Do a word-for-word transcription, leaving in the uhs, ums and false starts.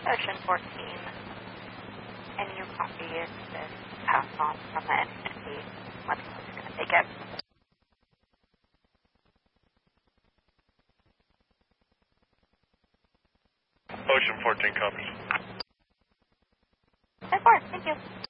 Ocean fourteen, and you copy this pass on from the N H C. What's going to take it? Ocean fourteen copies. ten four, thank you.